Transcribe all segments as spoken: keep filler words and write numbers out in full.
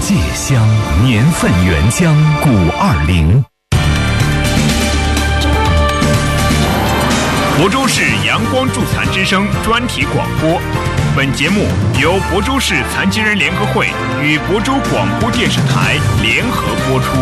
芥香，年份原浆古二零。 亳州市阳光助残之声专题广播，本节目由亳州市残疾人联合会与亳州广播电视台联合播出。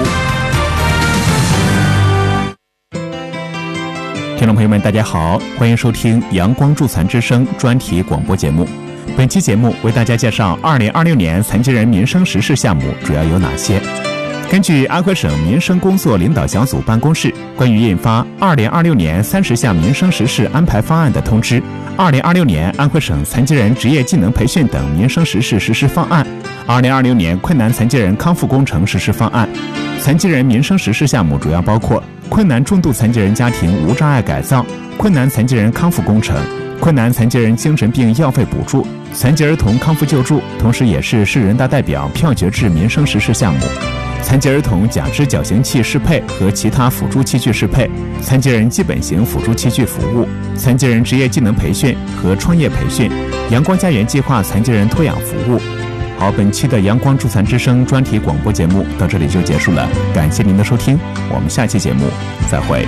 听众朋友们，大家好，欢迎收听阳光助残之声专题广播节目。本期节目为大家介绍二零二六年残疾人民生实事项目主要有哪些。根据安徽省民生工作领导小组办公室关于印发二零二六年三十项民生实事安排方案的通知，二零二六年安徽省残疾人职业技能培训等民生实事实施方案，二零二六年困难残疾人康复工程实施方案。残疾人民生实事项目主要包括困难重度残疾人家庭无障碍改造、困难残疾人康复工程、困难残疾人精神病药费补助、残疾儿童康复救助，同时也是市人大代表票决制民生实事项目。残疾儿童假肢矫形器适配和其他辅助器具适配、残疾人基本型辅助器具服务、残疾人职业技能培训和创业培训、阳光家园计划残疾人托养服务。好，本期的阳光助残之声专题广播节目到这里就结束了，感谢您的收听，我们下期节目再会。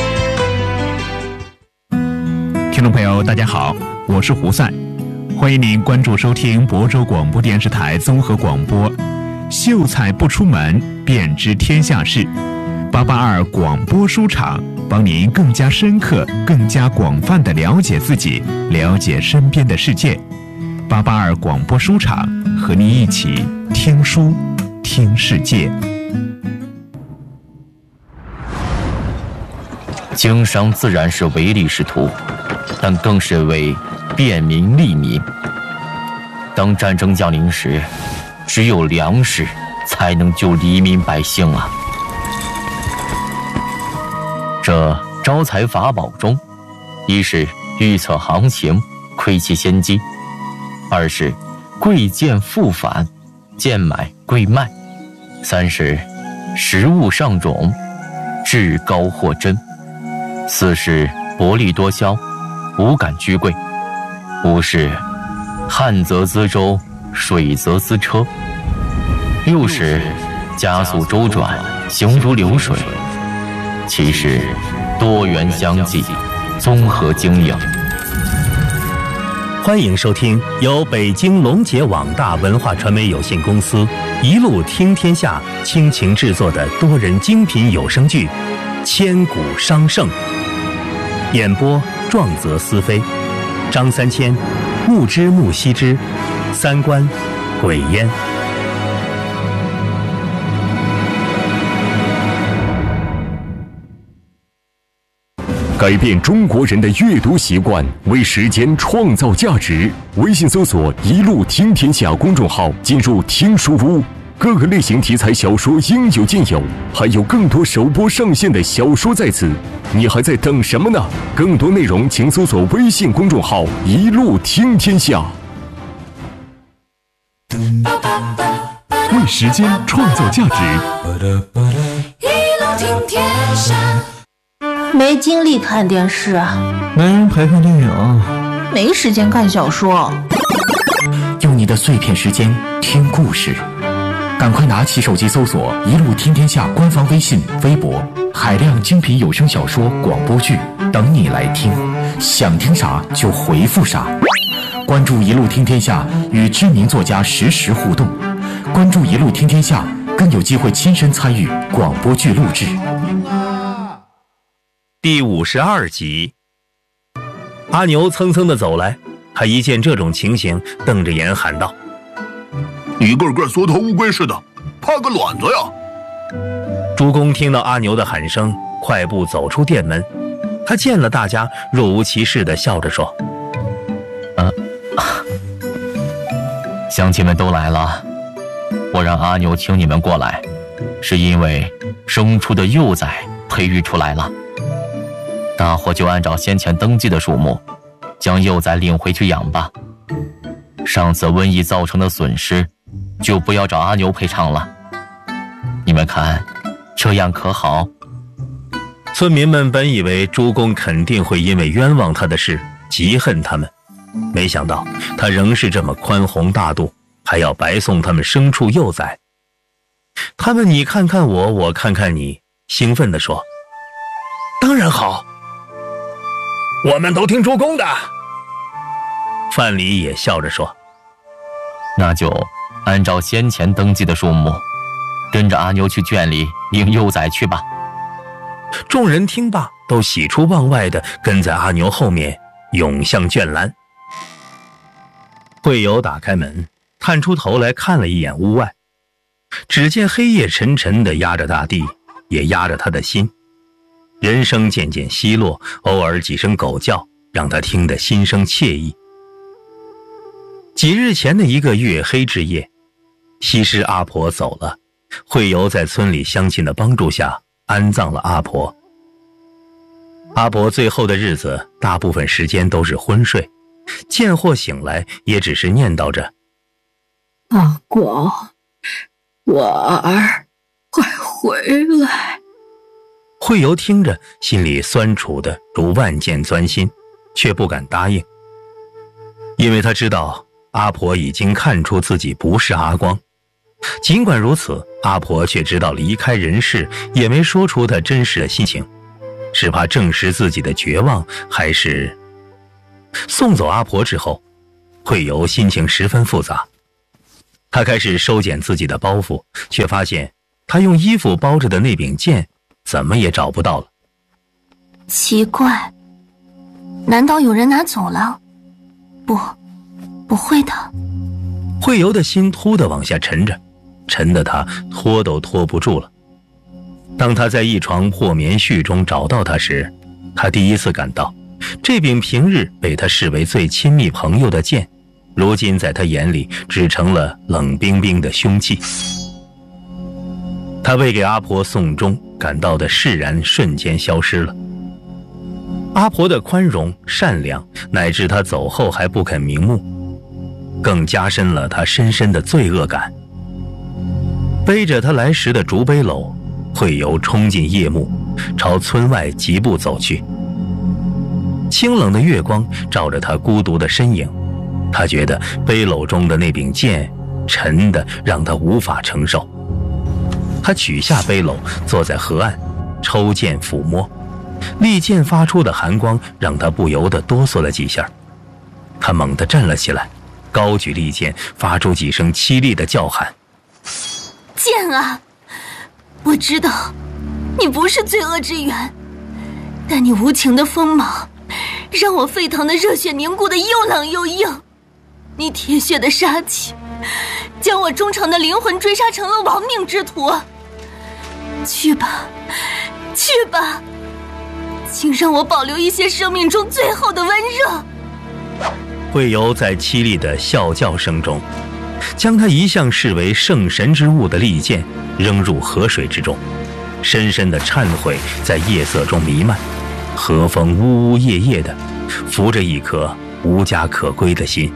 听众朋友大家好，我是胡赛，欢迎您关注收听亳州广播电视台综合广播。秀才不出门，便知天下事。八八二广播书场，帮您更加深刻、更加广泛地了解自己，了解身边的世界。八八二广播书场，和您一起听书、听世界。 经商自然是唯利是图，但更是为便民利民。当战争降临时，只有粮食才能救黎民百姓啊！这招财法宝中，一是预测行情，窥其先机；二是贵贱复返，贱买贵卖；三是食物上种，至高货真；四是薄利多销，无感居贵；五是旱则资舟，水则资车；六是加速周转，行如流水；七是多元相济，综合经营。 欢迎收听由北京龙杰网大文化传媒有限公司一路听天下倾情制作的多人精品有声剧《千古商圣》，演播壮泽思飞、张三千、木之木西之、三观、鬼烟。 改变中国人的阅读习惯，为时间创造价值。微信搜索“一路听天下”公众号，进入听书屋，各个类型题材小说应有尽有，还有更多首播上线的小说在此，你还在等什么呢？更多内容请搜索微信公众号“一路听天下”。 为时间创造价值， 一路听天下。没精力看电视啊， 没人陪看电影， 没时间看小说。 用你的碎片时间听故事，赶快拿起手机搜索“一路听天下”官方微信、微博，海量精品有声小说、广播剧等你来听，想听啥就回复啥。关注“一路听天下”，与知名作家实时互动。关注“一路听天下”，更有机会亲身参与广播剧录制。 第五十二集，阿牛蹭蹭地走来，他一见这种情形，瞪着眼喊道：“ 一个个缩头乌龟似的，怕个卵子呀！” 朱公听到阿牛的喊声，快步走出店门。他见了大家，若无其事地笑着说：“ 呃，乡亲们都来了，我让阿牛请你们过来，是因为生出的幼崽培育出来了。大伙就按照先前登记的数目，将幼崽领回去养吧。上次瘟疫造成的损失，就不要找阿牛赔偿了。你们看，这样可好？” 村民们本以为朱公肯定会因为冤枉他的事极恨他们，没想到他仍是这么宽宏大度，还要白送他们牲畜幼崽， 他们你看看我，我看看你，兴奋地说：“当然好，我们都听主公的。”范蠡也笑着说：“ 那就按照先前登记的数目，跟着阿牛去圈里领幼崽去吧。” 众人听罢，都喜出望外的跟在阿牛后面涌向圈栏。会友打开门，探出头来看了一眼屋外，只见黑夜沉沉地压着大地，也压着他的心。人声渐渐稀落，偶尔几声狗叫，让他听得心生惬意。几日前的一个月黑之夜，西施阿婆走了，会友在村里乡亲的帮助下安葬了阿婆。阿婆最后的日子，大部分时间都是昏睡，见或醒来也只是念叨着：“ 阿广，我儿，快回来。” 会友听着，心里酸楚的如万箭钻心，却不敢答应，因为他知道阿婆已经看出自己不是阿光。尽管如此，阿婆却知道离开人世，也没说出她真实的心情，是怕证实自己的绝望，还是……送走阿婆之后，会友心情十分复杂。他开始收捡自己的包袱，却发现他用衣服包着的那柄剑怎么也找不到了。 奇怪，难道有人拿走了？不，不会的。 会友的心突地往下沉着，沉得他拖都拖不住了。当他在一床破棉絮中找到他时，他第一次感到，这柄平日被他视为最亲密朋友的剑，如今在他眼里只成了冷冰冰的凶器。他为给阿婆送终感到的释然瞬间消失了。阿婆的宽容、善良，乃至他走后还不肯瞑目，更加深了他深深的罪恶感。背着他来时的竹背篓，会友冲进夜幕，朝村外疾步走去。清冷的月光照着他孤独的身影，他觉得背篓中的那柄剑沉得让他无法承受。他取下背篓，坐在河岸，抽剑抚摸，利剑发出的寒光让他不由得哆嗦了几下。他猛地站了起来，高举利剑，发出几声凄厉的叫喊：“ 剑啊，我知道你不是罪恶之源，但你无情的锋芒让我沸腾的热血凝固的又冷又硬，你铁血的杀气将我忠诚的灵魂追杀成了亡命之徒。去吧，去吧，请让我保留一些生命中最后的温热。” 会友在凄厉的啸叫声中，将他一向视为圣神之物的利剑扔入河水之中，深深的忏悔在夜色中弥漫，河风呜呜咽咽的，拂着一颗无家可归的心。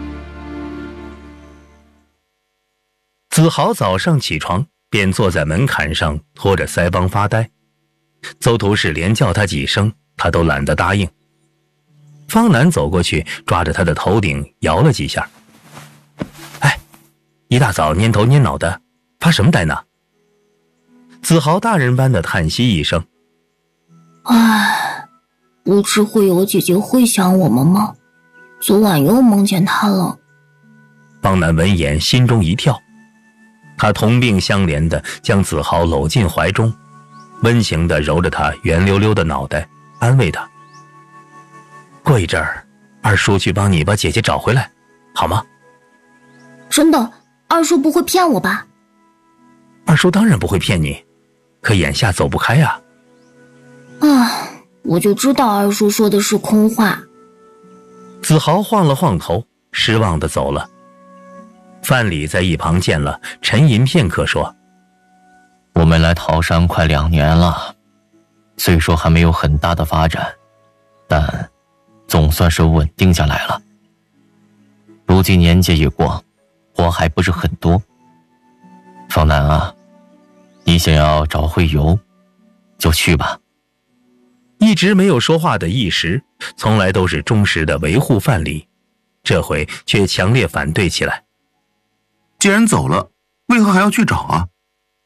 子豪早上起床便坐在门槛上拖着腮帮发呆，邹图氏连叫他几声，他都懒得答应。方南走过去，抓着他的头顶摇了几下。哎，一大早蔫头蔫脑的，发什么呆呢？子豪大人般的叹息一声。 唉，不知会有姐姐会想我们吗？昨晚又梦见她了。 方南闻言心中一跳，他同病相怜的将子豪搂进怀中，温情地揉着他圆溜溜的脑袋，安慰他：“过一阵儿，二叔去帮你把姐姐找回来，好吗？” 真的，二叔不会骗我吧？ 二叔当然不会骗你，可眼下走不开呀。 啊，我就知道二叔说的是空话。 子豪晃了晃头，失望地走了。范蠡在一旁见了，沉吟片刻说：“ 我们来桃山快两年了，虽说还没有很大的发展，但总算是稳定下来了。如今年节已过，活还不是很多。方南啊，你想要找会游，就去吧。” 一直没有说话的义时，从来都是忠实的维护范蠡，这回却强烈反对起来。 既然走了，为何还要去找啊？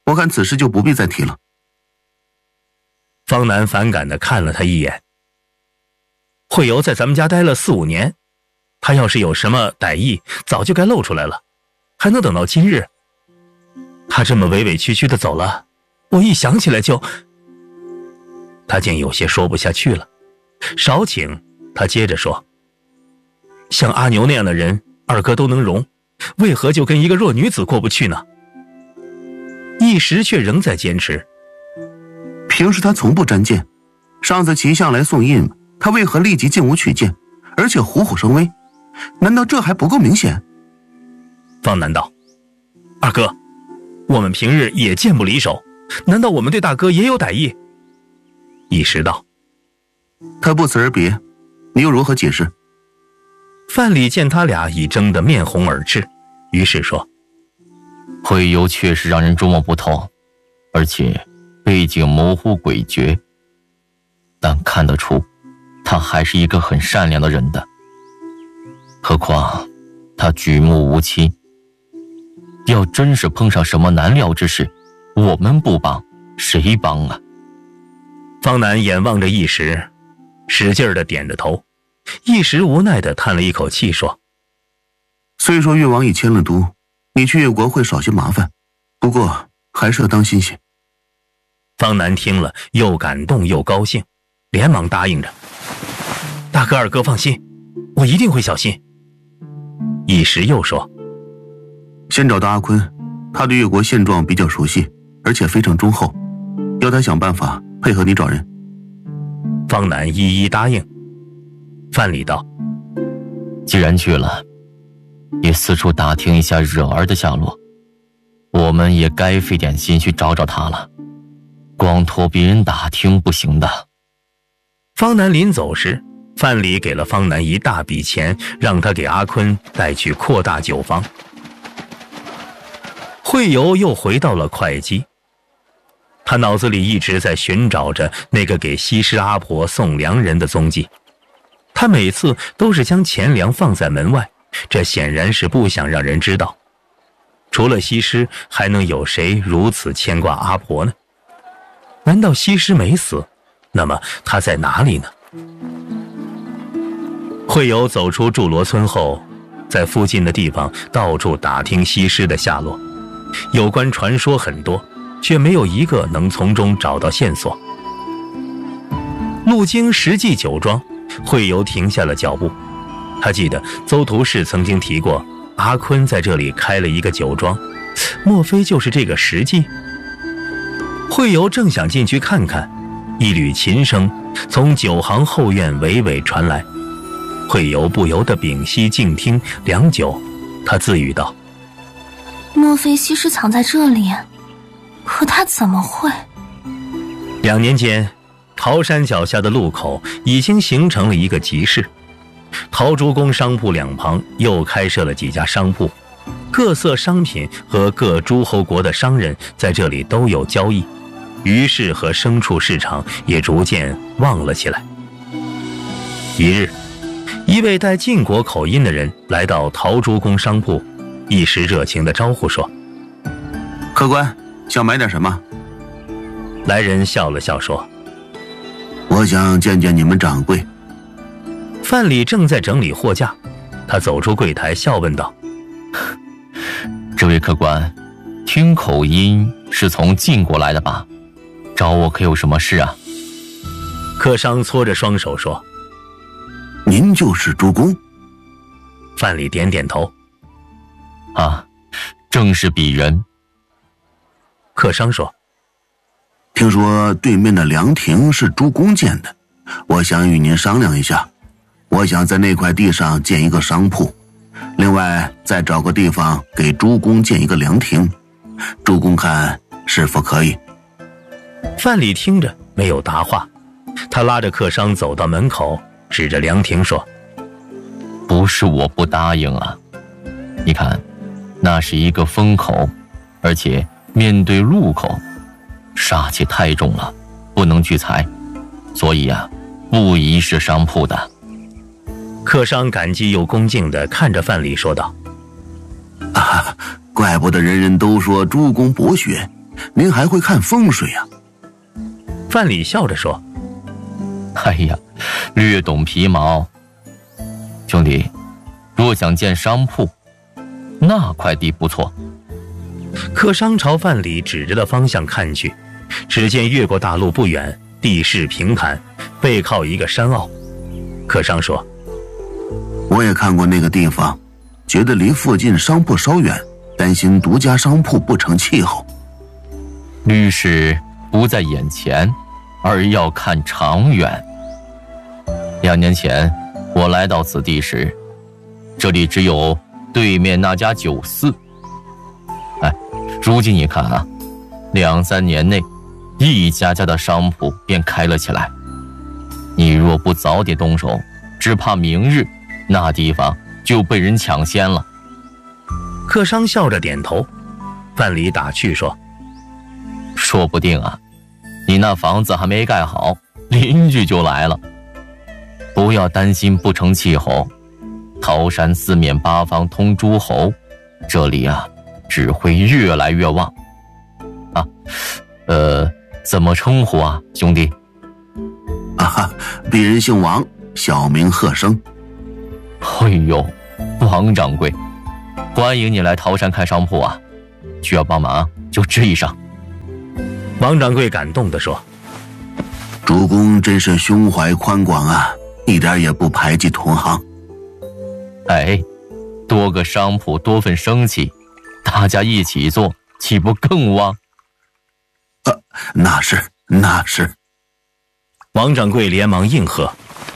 我看此事就不必再提了。 方南反感地看了他一眼。慧游在咱们家待了四五年，他要是有什么歹意，早就该露出来了，还能等到今日？他这么委委屈屈地走了，我一想起来就……他竟有些说不下去了。少顷，他接着说：“像阿牛那样的人，二哥都能容，为何就跟一个弱女子过不去呢？”一时却仍在坚持。 平时他从不沾剑，上次齐相来送印，他为何立即进屋取剑，而且虎虎生威？难道这还不够明显？ 方南道：“二哥，我们平日也剑不离手，难道我们对大哥也有歹意？”一时道：“ 他不辞而别，你又如何解释？” 范蠡见他俩已争得面红耳赤，于是说：“ 慧游确实让人捉摸不透，而且背景模糊诡谲，但看得出他还是一个很善良的人的。何况他举目无亲，要真是碰上什么难料之事，我们不帮谁帮啊？” 方南眼望着一时，使劲地点着头，一时无奈地叹了一口气说：“ 虽说越王已迁了都，你去越国会少些麻烦，不过还是要当心些。” 方南听了，又感动又高兴，连忙答应着：“大哥二哥放心，我一定会小心。”一时又说：“ 先找到阿坤，他对越国现状比较熟悉，而且非常忠厚，要他想办法配合你找人。” 方南一一答应。范蠡道：“ 既然去了，也四处打听一下惹儿的下落，我们也该费点心去找找他了，光托别人打听不行的。” 方南临走时，范蠡给了方南一大笔钱，让他给阿坤带去扩大酒坊。慧游又回到了会稽，他脑子里一直在寻找着那个给西施阿婆送粮人的踪迹。他每次都是将钱粮放在门外，这显然是不想让人知道。除了西施，还能有谁如此牵挂阿婆呢？难道西施没死？那么她在哪里呢？慧游走出祝罗村后，在附近的地方到处打听西施的下落，有关传说很多，却没有一个能从中找到线索。路经石记酒庄，慧游停下了脚步。他记得邹图士曾经提过，阿坤在这里开了一个酒庄，莫非就是这个石记？慧游正想进去看看，一缕琴声从酒行后院娓娓传来。慧游不由得屏息静听良久，他自语道：“ 莫非西施藏在这里？可他怎么会？” 两年间，桃山脚下的路口已经形成了一个集市，陶朱公商铺两旁又开设了几家商铺，各色商品和各诸侯国的商人在这里都有交易，鱼市和牲畜市场也逐渐旺了起来。一日，一位带晋国口音的人来到陶朱公商铺，一时热情地招呼说：“ 客官，想买点什么？” 来人笑了笑说：“ 我想见见你们掌柜。” 范蠡正在整理货架，他走出柜台笑问道：“ 这位客官，听口音是从晋国来的吧？找我可有什么事啊？” 客商搓着双手说：“ 您就是朱公？” 范蠡点点头：“ 啊，正是鄙人。” 客商说：“ 听说对面的凉亭是朱公建的，我想与您商量一下。我想在那块地上建一个商铺，另外再找个地方给朱公建一个凉亭，朱公看是否可以？” 范蠡听着没有答话，他拉着客商走到门口，指着凉亭说：“ 不是我不答应啊，你看，那是一个风口，而且面对路口，煞气太重了，不能聚财，所以啊，不宜是商铺的。” 客商感激又恭敬地看着范蠡说道：“ 啊，怪不得人人都说朱公博学， 您还会看风水啊？ 范蠡笑着说：“ 哎呀，略懂皮毛。兄弟，若想建商铺，那块地不错。” 客商朝范蠡指着的方向看去，只见越过大路不远，地势平坦，背靠一个山坳。客商说：“ 我也看过那个地方，觉得离附近商铺稍远，担心独家商铺不成气候。 律师不在眼前，而要看长远。两年前我来到此地时，这里只有对面那家酒肆。哎，如今一看啊，两三年内，一家家的商铺便开了起来。你若不早点动手，只怕明日那地方就被人抢先了。” 客商笑着点头。范蠡打趣说：“ 说不定啊，你那房子还没盖好，邻居就来了。不要担心不成气候，桃山四面八方通诸侯，这里啊只会越来越旺。啊，呃，怎么称呼啊，兄弟？”“ 啊，鄙人姓王，小名贺生。”“ 哎呦，王掌柜，欢迎你来桃山开商铺啊！需要帮忙就吱一声。” 王掌柜感动地说：“ 主公真是胸怀宽广啊，一点也不排挤同行。”“ 哎，多个商铺多份生气，大家一起做，岂不更旺？”“ 呃，那是，那是。” 王掌柜连忙应和。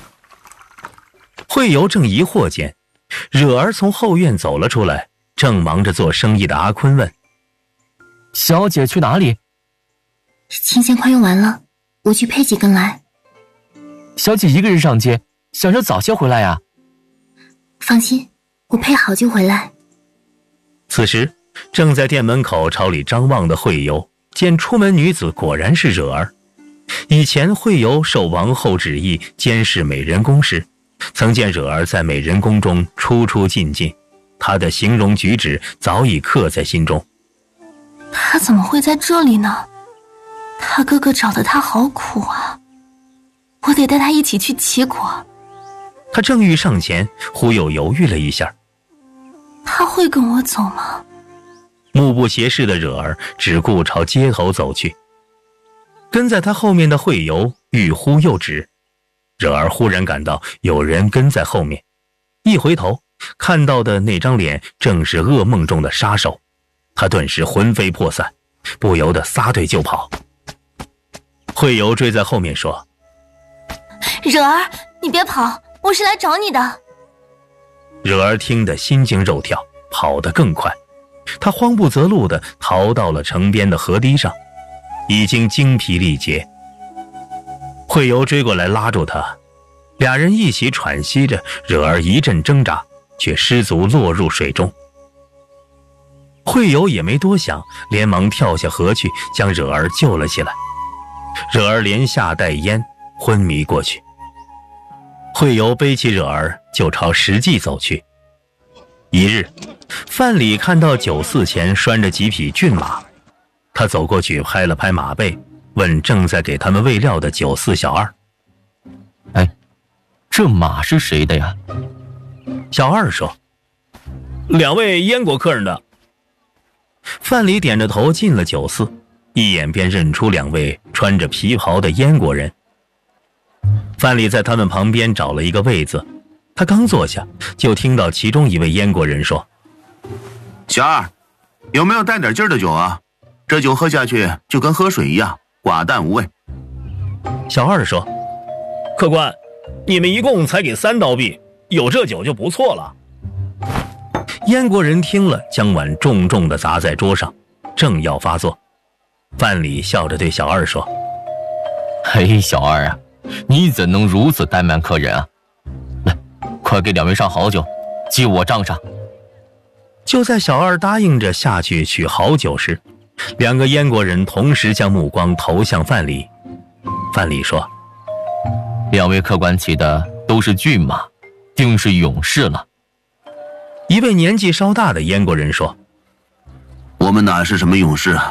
惠游正疑惑间，惹儿从后院走了出来，正忙着做生意的阿坤问：“ 小姐去哪里？”“ 琴弦快用完了，我去配几根来。”“ 小姐一个人上街，想着早些回来呀。”“ 放心，我配好就回来。” 此时正在店门口朝里张望的惠游，见出门女子果然是惹儿。以前惠游受王后旨意监视美人宫时，曾见惹儿在美人宫中出出进进，她的形容举止早已刻在心中。 他怎么会在这里呢？他哥哥找的他好苦啊，我得带他一起去齐国。 他正欲上前，忽又犹豫了一下。 他会跟我走吗？ 目不斜视的惹儿只顾朝街头走去。跟在他后面的惠游欲呼又止，惹儿忽然感到有人跟在后面，一回头看到的那张脸正是噩梦中的杀手，他顿时魂飞魄散，不由得撒腿就跑。惠游追在后面说：“ 惹儿，你别跑，我是来找你的。” 惹儿听得心惊肉跳，跑得更快，他慌不择路地逃到了城边的河堤上，已经精疲力竭。惠游追过来拉住他，俩人一起喘息着，惹儿一阵挣扎，却失足落入水中。惠游也没多想，连忙跳下河去，将惹儿救了起来。惹儿连下带淹，昏迷过去。惠游背起惹儿就朝石矶走去。一日，范蠡看到酒肆前拴着几匹骏马，他走过去拍了拍马背，问正在给他们喂料的酒肆小二：“ 哎，这马是谁的呀？” 小二说：“两位燕国客人的。”范蠡点着头进了酒肆，一眼便认出两位穿着皮袍的燕国人。范蠡在他们旁边找了一个位子，他刚坐下，就听到其中一位燕国人说：“ 小二，有没有带点劲儿的酒啊？这酒喝下去就跟喝水一样，寡淡无味。” 小二说：“客官，你们一共才给三刀币，有这酒就不错了。”燕国人听了，将碗重重地砸在桌上，正要发作。范蠡笑着对小二说：“ 嘿，小二啊，你怎能如此怠慢客人啊？来，快给两位上好酒，记我账上。” 就在小二答应着下去取好酒时，两个燕国人同时将目光投向范蠡。范蠡说：“ 两位客官骑的都是骏马，定是勇士了。” 一位年纪稍大的燕国人说：“ 我们哪是什么勇士啊，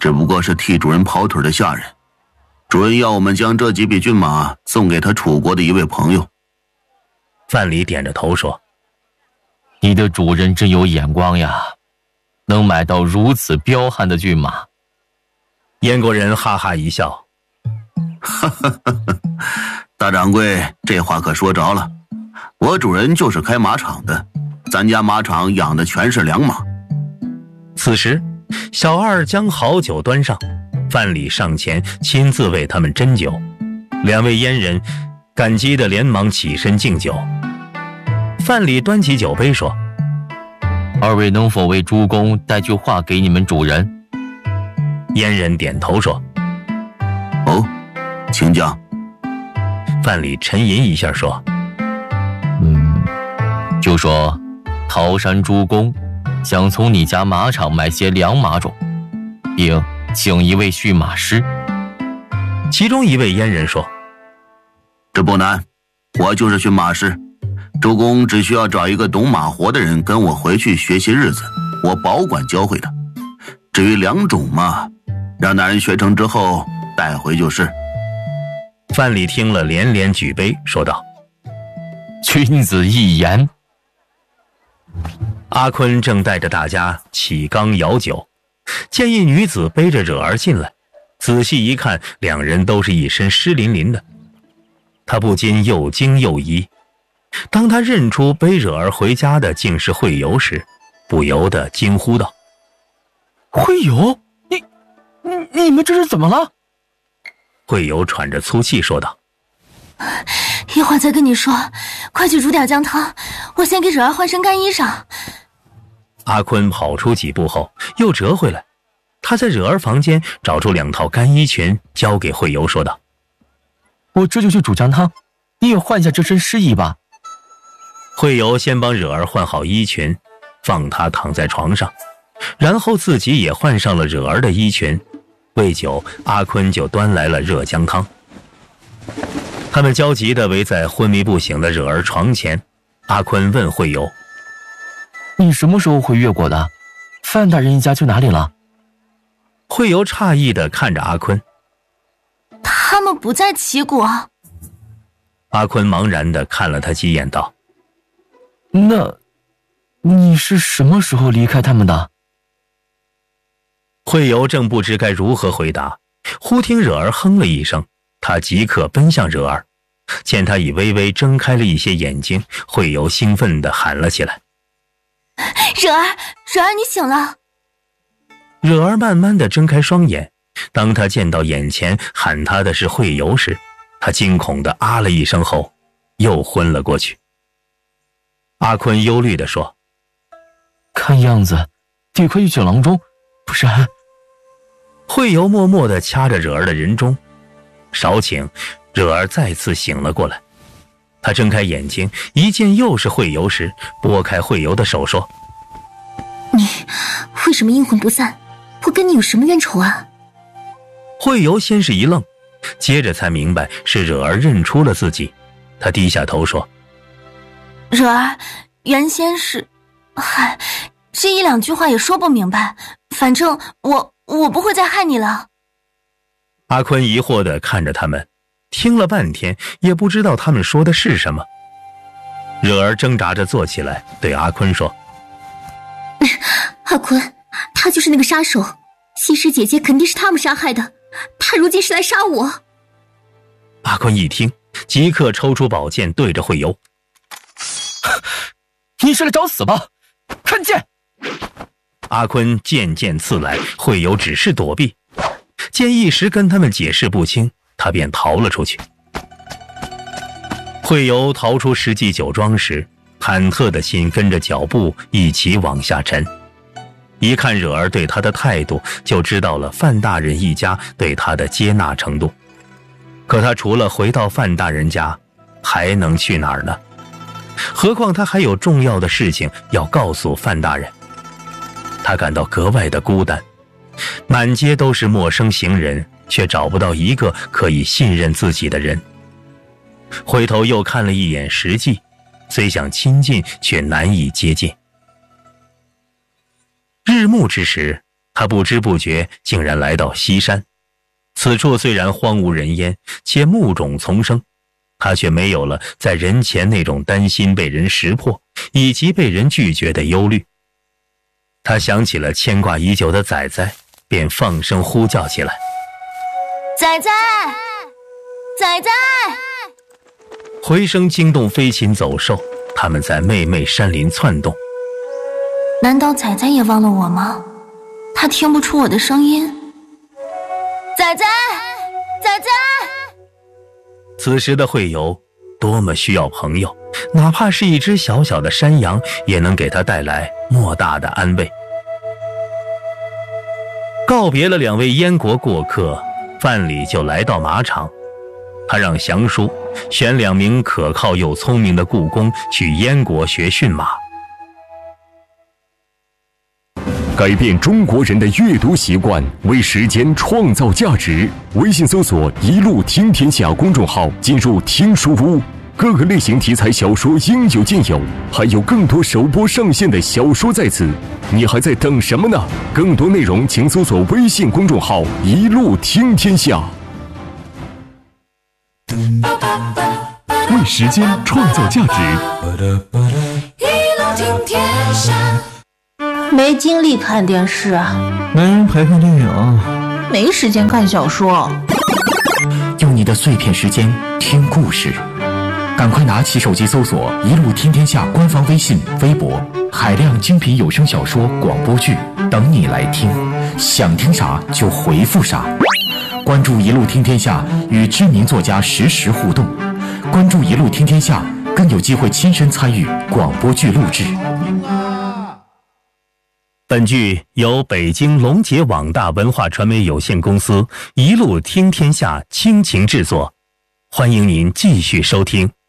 只不过是替主人跑腿的下人。主人要我们将这几匹骏马送给他楚国的一位朋友。 范蠡点着头说： 你的主人真有眼光呀，能买到如此彪悍的骏马。 燕国人哈哈一笑： 哈哈哈哈，大掌柜这话可说着了，我主人就是开马场的，咱家马场养的全是良马。 此时小二将好酒端上，范蠡上前亲自为他们斟酒，两位燕人感激的连忙起身敬酒。范蠡端起酒杯说： 二位能否为诸公带句话给你们主人？ 燕人点头说： 哦，请讲。 范蠡沉吟一下说： 嗯，就说桃山诸公想从你家马场买些良马种，并请一位驯马师。 其中一位燕人说： 这不难，我就是驯马师，周公只需要找一个懂马活的人跟我回去学些日子，我保管教会他。至于良种嘛，让那人学成之后带回就是。 范蠡听了连连举杯说道： 君子一言。 阿坤正带着大家起缸舀酒，见一女子背着惹儿进来，仔细一看，两人都是一身湿淋淋的，他不禁又惊又疑。当他认出背惹儿回家的竟是惠游时，不由得惊呼道： 惠游，你你你们这是怎么了？ 惠游喘着粗气说道： 一会儿再跟你说，快去煮点姜汤，我先给惹儿换身干衣裳。 阿坤跑出几步后又折回来，他在惹儿房间找出两套干衣裙交给惠游说道： 我这就去煮姜汤，你也换下这身湿衣吧。 惠游先帮惹儿换好衣裙，放她躺在床上，然后自己也换上了惹儿的衣裙。未久，阿坤就端来了热姜汤。他们焦急地围在昏迷不醒的惹儿床前。阿坤问惠游： 你什么时候回越国的？范大人一家去哪里了？ 惠游诧异地看着阿坤： 他们不在齐国。 阿坤茫然地看了他几眼道： 那你是什么时候离开他们的？ 惠游正不知该如何回答，忽听惹儿哼了一声，他即刻奔向惹儿，见他已微微睁开了一些眼睛，惠游兴奋地喊了起来： 惹儿，惹儿，你醒了！ 惹儿慢慢地睁开双眼，当他见到眼前喊他的是惠游时，他惊恐地啊了一声后又昏了过去。阿坤忧虑地说： 看样子得快去酒廊中，不然…… 惠游默默地掐着惹儿的人中，少顷，惹儿再次醒了过来。他睁开眼睛，一见又是惠游时，拨开惠游的手说： 你为什么阴魂不散？我跟你有什么冤仇啊？ 惠游先是一愣，接着才明白是惹儿认出了自己。他低下头说： 惹儿，原先是……嗨，这一两句话也说不明白，反正我我不会再害你了。 阿坤疑惑地看着他们，听了半天也不知道他们说的是什么。惹儿挣扎着坐起来，对阿坤说： 阿坤，他就是那个杀手，西施姐姐肯定是他们杀害的，他如今是来杀我。 阿坤一听，即刻抽出宝剑对着惠游： 你是来找死吧，看剑！ 阿坤剑剑刺来，惠游只是躲避，见一时跟他们解释不清，他便逃了出去。惠游逃出石记酒庄时，忐忑的心跟着脚步一起往下沉。一看惹儿对他的态度，就知道了范大人一家对他的接纳程度。可他除了回到范大人家，还能去哪儿呢？何况他还有重要的事情要告诉范大人。他感到格外的孤单，满街都是陌生行人，却找不到一个可以信任自己的人。回头又看了一眼石记，虽想亲近，却难以接近。日暮之时，他他不知不觉竟然来到西山。此处虽然荒无人烟，且木种丛生，他却没有了在人前那种担心被人识破以及被人拒绝的忧虑。他想起了牵挂已久的仔仔，便放声呼叫起来： 仔仔，仔仔！ 回声惊动飞禽走兽，他们在妹妹山林窜动。 难道仔仔也忘了我吗？他听不出我的声音。仔仔，仔仔！ 此时的会游多么需要朋友，哪怕是一只小小的山羊，也能给他带来莫大的安慰。告别了两位燕国过客，范蠡就来到马场。他让降叔选两名可靠又聪明的雇工去燕国学驯马。 改变中国人的阅读习惯，为时间创造价值。微信搜索“一路听天下”公众号，进入听书屋，各个类型题材小说应有尽有，还有更多首播上线的小说在此，你还在等什么呢？更多内容请搜索微信公众号“一路听天下”。 为时间创造价值， 一路听天下。 没精力看电视啊， 没人陪看电影， 没时间看小说。 用你的碎片时间听故事，赶快拿起手机搜索“一路听天下”官方微信、微博，海量精品有声小说、广播剧等你来听，想听啥就回复啥。关注“一路听天下”，与知名作家实时互动。关注“一路听天下”，更有机会亲身参与广播剧录制。 本剧由北京龙杰网大文化传媒有限公司一路听天下倾情制作，欢迎您继续收听。